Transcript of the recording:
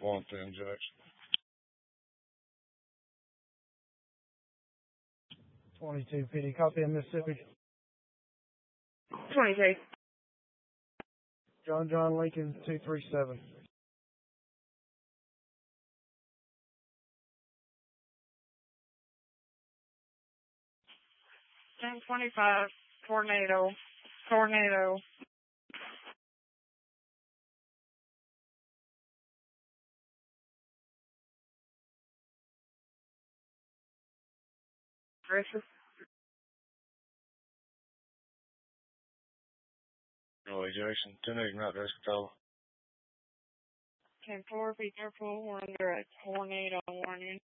Want the injection. 22 PD, copy in Mississippi. 22. John Lincoln 237. Ten 25, Tornado. Tornado. Griffith. Roy Jackson, 10-8, not desk control. 10-4, be careful, we're under a tornado warning.